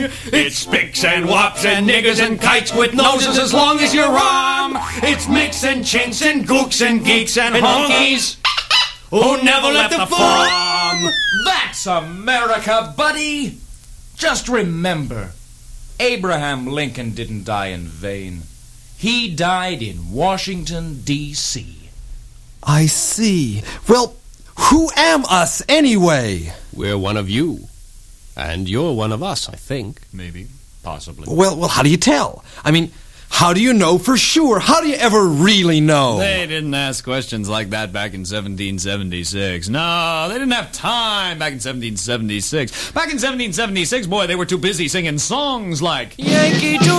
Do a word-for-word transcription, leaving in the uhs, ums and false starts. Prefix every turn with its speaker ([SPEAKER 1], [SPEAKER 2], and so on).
[SPEAKER 1] It's spics and wops and niggers and kites with noses as long as your arm. It's micks and chinks and gooks and geeks and honkies who never left the farm.
[SPEAKER 2] That's America, buddy. Just remember, Abraham Lincoln didn't die in vain. He died in Washington, D C
[SPEAKER 3] I see. Well, who am us anyway?
[SPEAKER 4] We're one of you. And you're one of us, I think.
[SPEAKER 1] Maybe. Possibly.
[SPEAKER 3] Well, well, how do you tell? I mean, how do you know for sure? How do you ever really know?
[SPEAKER 1] They didn't ask questions like that back in seventeen seventy-six. No, they didn't have time back in seventeen seventy-six. Back in seventeen seventy-six, boy, they were too busy singing songs like Yankee Doodle.